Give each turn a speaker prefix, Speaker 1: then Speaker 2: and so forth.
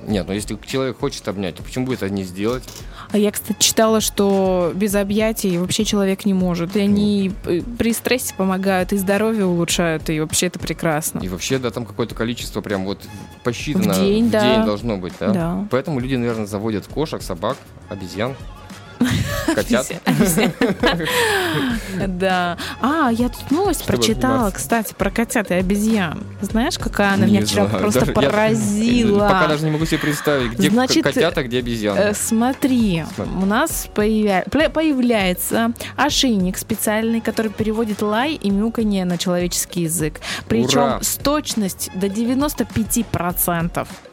Speaker 1: Нет, но если человек хочет обнять, то почему бы это не сделать?
Speaker 2: А я, кстати, читала, что без объятий вообще человек не может. И они при стрессе помогают, и здоровье улучшают, и вообще это прекрасно.
Speaker 1: И вообще, да, там какое-то количество прям вот посчитано
Speaker 2: в день
Speaker 1: должно быть, да?
Speaker 2: Да.
Speaker 1: Поэтому люди, наверное, заводят кошек, собак, обезьян. Котят.
Speaker 2: Да. Я тут новость прочитала, кстати, про котят и обезьян. Знаешь, какая она меня вчера просто поразила?
Speaker 1: Пока даже не могу себе представить, где котята, где обезьяны.
Speaker 2: Смотри, у нас появляется ошейник специальный, который переводит лай и мяуканье на человеческий язык. Причем с точностью до 95%.